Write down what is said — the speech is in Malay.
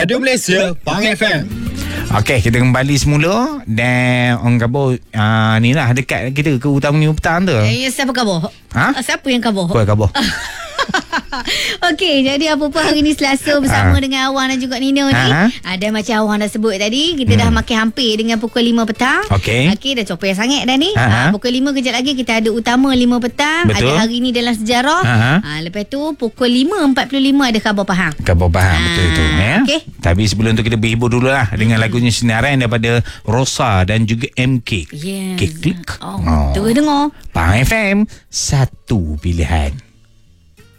Radio Malaysia, Pang FM. Okey, kita kembali semula. Dan orang kabur ni lah dekat kita ke utama ni petang tu. Siapa kabur? Siapa yang kabur? Kau kabur. Okey, jadi apa-apa hari ni Selasa bersama dengan Awang dan juga Nino ni. Ada macam Awang dah sebut tadi, kita dah makin hampir dengan pukul 5 petang. Okey, dah copel sangat dah ni. Pukul 5 kejap lagi kita ada utama 5 petang. Betul. Ada hari ni dalam sejarah. Lepas tu pukul 5.45 ada khabar Pahang. Khabar Pahang, betul tu. Okey. Tapi sebelum tu kita berhibur dulu lah dengan lagunya Sinaran daripada Rosa dan juga MK. Yes. Klik. Terus dengar Pahang FM, satu pilihan.